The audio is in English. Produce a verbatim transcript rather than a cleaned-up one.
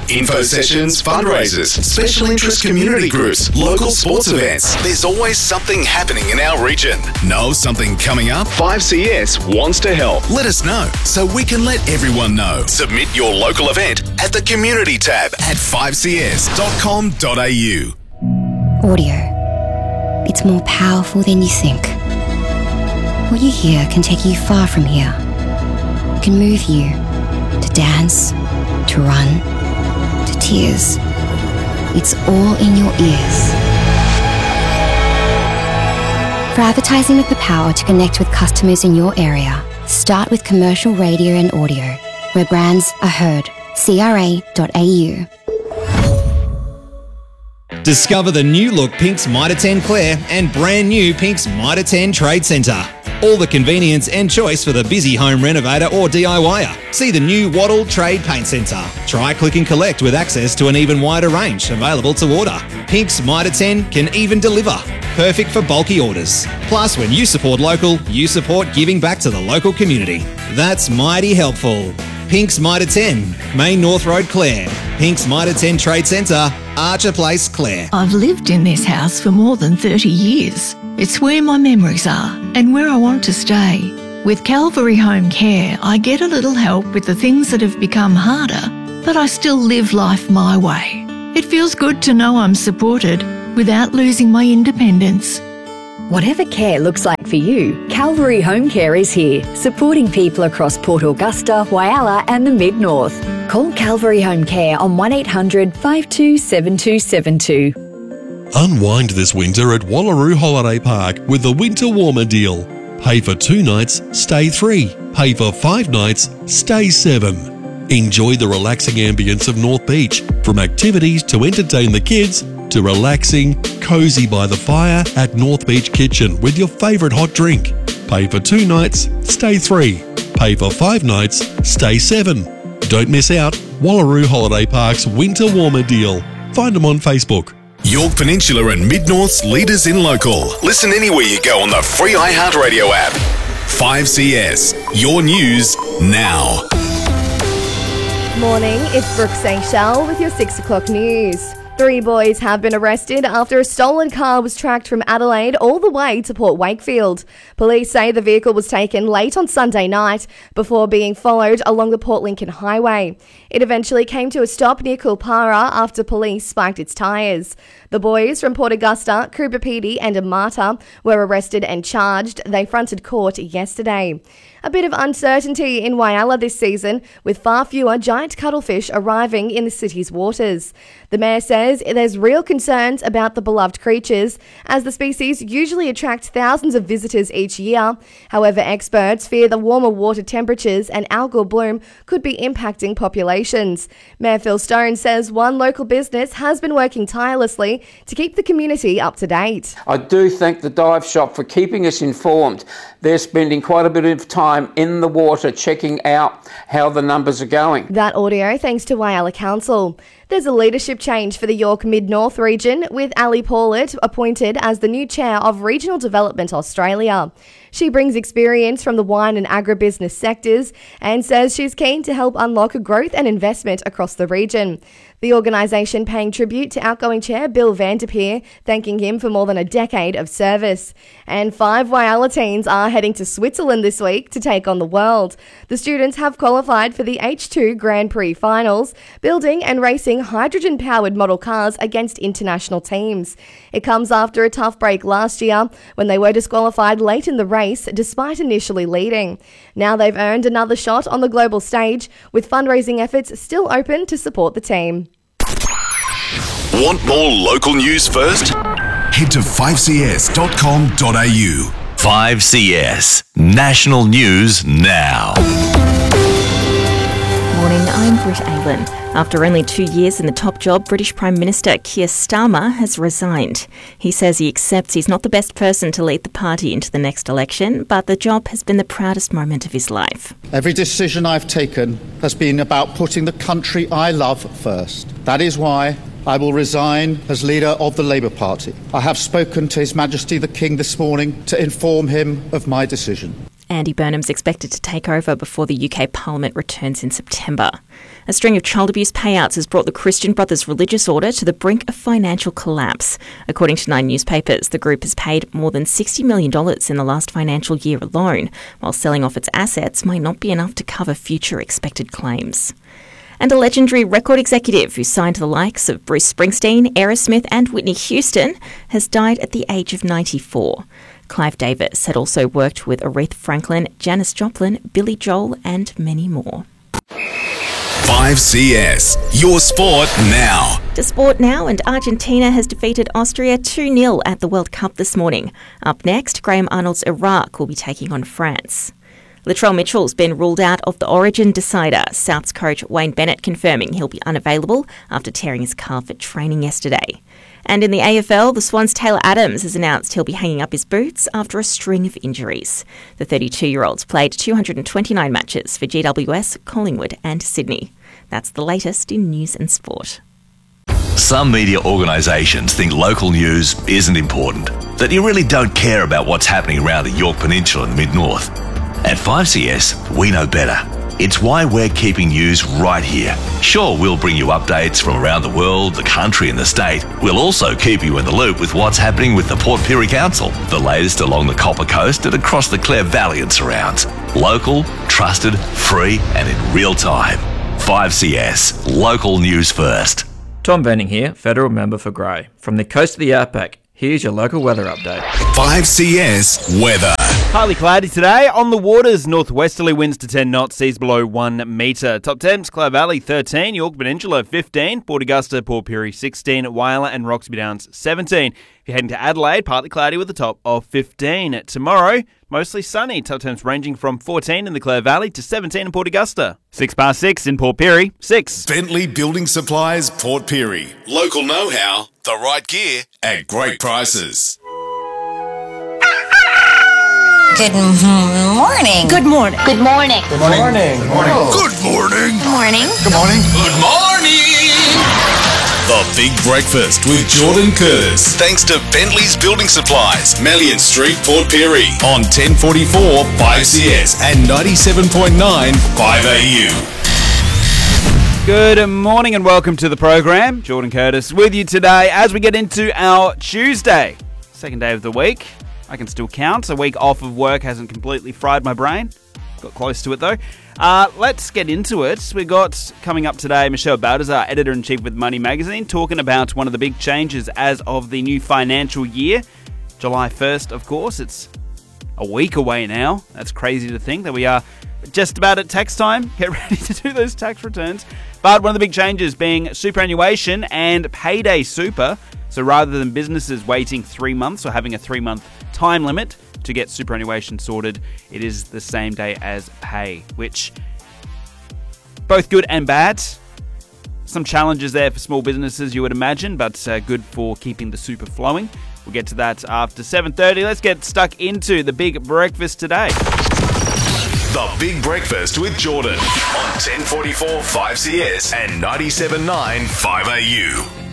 Info sessions, fundraisers, special interest community groups, local sports events. There's always something happening in our region. Know something coming up? five C S wants to help. Let us know so we can let everyone know. Submit your local event at the community tab at five c s dot com dot a u. Audio. It's more powerful than you think. What you hear can take you far from here. It can move you to dance, to run, to tears. It's all in your ears. For advertising with the power to connect with customers in your area, start with commercial radio and audio, where brands are heard. c r a dot a u. Discover the new look Pink's Mitre ten Clare and brand new Pink's Mitre ten Trade Centre. All the convenience and choice for the busy home renovator or DIYer. See the new Wattle Trade Paint Centre. Try click and collect with access to an even wider range available to order. Pink's Mitre ten can even deliver. Perfect for bulky orders. Plus, when you support local, you support giving back to the local community. That's mighty helpful. Pink's Mitre ten, Main North Road, Clare. Pink's Mitre ten Trade Centre, Archer Place, Clare. I've lived in this house for more than thirty years. It's where my memories are and where I want to stay. With Calvary Home Care, I get a little help with the things that have become harder, but I still live life my way. It feels good to know I'm supported without losing my independence. Whatever care looks like for you, Calvary Home Care is here, supporting people across Port Augusta, Whyalla and the Mid-North. Call Calvary Home Care on one eight hundred five two seven two seven two. Unwind this winter at Wallaroo Holiday Park with the Winter Warmer deal. Pay for two nights, stay three. Pay for five nights, stay seven. Enjoy the relaxing ambience of North Beach, from activities to entertain the kids to relaxing, cosy by the fire at North Beach Kitchen with your favourite hot drink. Pay for two nights, stay three. Pay for five nights, stay seven. Don't miss out. Wallaroo Holiday Park's Winter Warmer deal. Find them on Facebook. York Peninsula and Mid-North's leaders in local. Listen anywhere you go on the free iHeartRadio app. five C S, your news now. Morning, it's Brooke Seychelles with your six o'clock news. Three boys have been arrested after a stolen car was tracked from Adelaide all the way to Port Wakefield. Police say the vehicle was taken late on Sunday night before being followed along the Port Lincoln Highway. It eventually came to a stop near Kulpara after police spiked its tyres. The boys from Port Augusta, Cooper Pedy and Amata were arrested and charged. They fronted court yesterday. A bit of uncertainty in Whyalla this season, with far fewer giant cuttlefish arriving in the city's waters. The mayor says there's real concerns about the beloved creatures, as the species usually attract thousands of visitors each year. However, experts fear the warmer water temperatures and algal bloom could be impacting populations. Mayor Phil Stone says one local business has been working tirelessly to keep the community up to date. I do thank the dive shop for keeping us informed. They're spending quite a bit of time in the water checking out how the numbers are going. That audio thanks to Whyalla Council. There's a leadership change for the York Mid-North region, with Ali Paulet appointed as the new chair of Regional Development Australia. She brings experience from the wine and agribusiness sectors and says she's keen to help unlock growth and investment across the region. The organisation paying tribute to outgoing chair Bill Vanderpeer, thanking him for more than a decade of service. And five Whyalla teens are heading to Switzerland this week to take on the world. The students have qualified for the H two Grand Prix finals, building and racing hydrogen-powered model cars against international teams. It comes after a tough break last year when they were disqualified late in the race despite initially leading. Now they've earned another shot on the global stage, with fundraising efforts still open to support the team. Want more local news first? Head to five c s dot com dot a u. five C S, national news now. Morning, I'm Britt Aylan. After only two years in the top job, British Prime Minister Keir Starmer has resigned. He says he accepts he's not the best person to lead the party into the next election, but the job has been the proudest moment of his life. Every decision I've taken has been about putting the country I love first. That is why I will resign as leader of the Labour Party. I have spoken to His Majesty the King this morning to inform him of my decision. Andy Burnham's expected to take over before the U K Parliament returns in September. A string of child abuse payouts has brought the Christian Brothers religious order to the brink of financial collapse. According to Nine newspapers, the group has paid more than sixty million dollars in the last financial year alone, while selling off its assets might not be enough to cover future expected claims. And a legendary record executive who signed the likes of Bruce Springsteen, Aerosmith and Whitney Houston has died at the age of ninety-four. Clive Davis had also worked with Aretha Franklin, Janis Joplin, Billy Joel and many more. five C S, your sport now. To sport now, and Argentina has defeated Austria two nil at the World Cup this morning. Up next, Graham Arnold's Iraq will be taking on France. Latrell Mitchell's been ruled out of the Origin decider, South's coach Wayne Bennett confirming he'll be unavailable after tearing his calf at training yesterday. And in the A F L, the Swans' Taylor Adams has announced he'll be hanging up his boots after a string of injuries. The thirty-two-year-old's played two hundred twenty-nine matches for G W S, Collingwood and Sydney. That's the latest in news and sport. Some media organisations think local news isn't important, that you really don't care about what's happening around the Yorke Peninsula and the Mid-North. At five C S, we know better. It's why we're keeping news right here. Sure, we'll bring you updates from around the world, the country and the state. We'll also keep you in the loop with what's happening with the Port Pirie Council, the latest along the Copper Coast and across the Clare Valley and surrounds. Local, trusted, free and in real time. five C S, local news first. Tom Benning here, Federal Member for Grey. From the coast of the Outback, here's your local weather update. five C S weather. Partly cloudy today. On the waters, northwesterly winds to ten knots, seas below one metre. Top temps, Clare Valley thirteen, Yorke Peninsula fifteen, Port Augusta, Port Pirie sixteen, Whyalla and Roxby Downs seventeen. If you're heading to Adelaide, partly cloudy with a top of fifteen. Tomorrow, mostly sunny. Top temps ranging from fourteen in the Clare Valley to seventeen in Port Augusta. Six past six in Port Pirie, six. Bentley Building Supplies, Port Pirie. Local know-how, the right gear at great prices. Good morning. Good morning. Good morning. Good morning. Good morning. Good morning. Good morning. Good morning. Good morning. The Big Breakfast with Jordan Curtis. Thanks to Bentley's Building Supplies, Melian Street, Port Pirie. On ten forty-four five C S and ninety-seven point nine five A U. Good morning and welcome to the program. Jordan Curtis with you today as we get into our Tuesday, second day of the week. I can still count. A week off of work hasn't completely fried my brain. Got close to it though. Uh, let's get into it. We got coming up today Michelle Baldassar, Editor-in-Chief with Money Magazine, talking about one of the big changes as of the new financial year. July first, of course. It's a week away now. That's crazy to think that we are just about at tax time. Get ready to do those tax returns. But one of the big changes being superannuation and payday super. So rather than businesses waiting three months or having a three-month time limit to get superannuation sorted, it is the same day as pay, which both good and bad. Some challenges there for small businesses, you would imagine, but uh, good for keeping the super flowing. We'll get to that after seven thirty. Let's get stuck into the Big Breakfast today. The Big Breakfast with Jordan on ten forty-four five C S and ninety-seven point nine five A U.